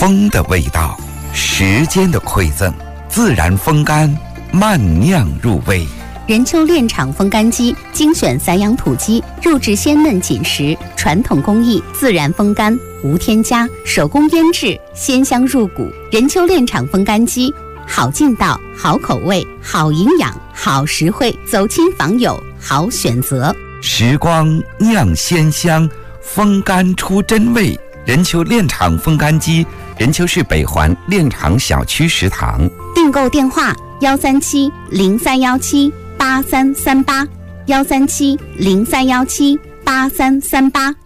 风的味道，时间的馈赠，自然风干，慢酿入味。 任丘炼厂风干鸡精选散养土鸡，肉质鲜嫩紧实，传统工艺，自然风干，无添加，手工腌制，鲜香入骨。任丘炼厂风干鸡，好劲道，好口味，好营养，好实惠，走亲访友，好选择。 时光酿鲜香，风干出真味。任丘炼厂风干鸡，任丘市北环炼厂小区食堂。 订购电话13703178338，13703178338。